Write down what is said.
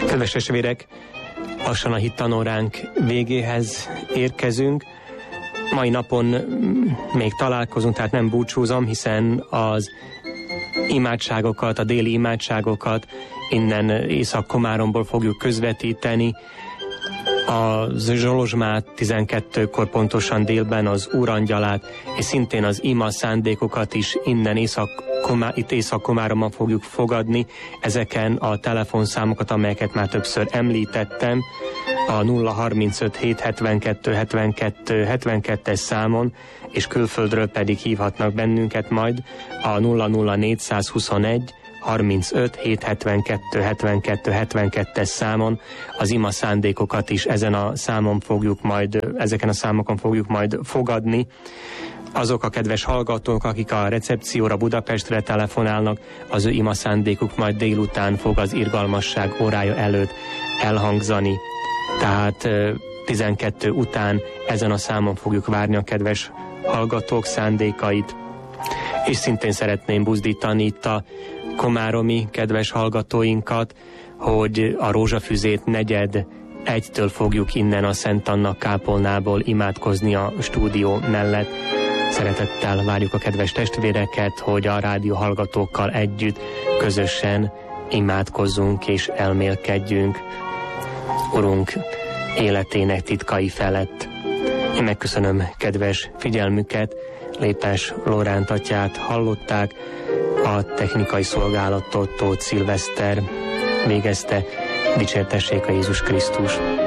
Kedves testvérek, lassan a hittanóránk végéhez érkezünk. Mai napon még találkozunk, tehát nem búcsúzom, hiszen az imádságokat, a déli imádságokat innen Észak-Komáromból fogjuk közvetíteni. A Zsolozsmát 12-kor pontosan délben, az Úrangyalát, és szintén az ima szándékokat is innen itt Észak-Komáromban fogjuk fogadni. Ezeken a telefonszámokat, amelyeket már többször említettem, a 035 772 72 72-es számon, és külföldről pedig hívhatnak bennünket majd a 00421 35 772 72 72-es számon. Az ima szándékokat is ezeken a számokon fogjuk majd fogadni. Azok a kedves hallgatók, akik a recepcióra Budapestre telefonálnak, az ő ima szándékuk majd délután fog az irgalmasság órája előtt elhangzani. Tehát 12 után ezen a számon fogjuk várni a kedves hallgatók szándékait. És szintén szeretném buzdítani itt a komáromi kedves hallgatóinkat, hogy a rózsafüzét 4:01-től fogjuk innen a Szent Anna kápolnából imádkozni a stúdió mellett. Szeretettel várjuk a kedves testvéreket, hogy a rádió hallgatókkal együtt közösen imádkozzunk és elmélkedjünk Urunk életének titkai felett. Én megköszönöm kedves figyelmüket, Lépes Lóránt atyát hallották, a technikai szolgálatot Tóth Szilveszter végezte. Dicsértessék a Jézus Krisztus!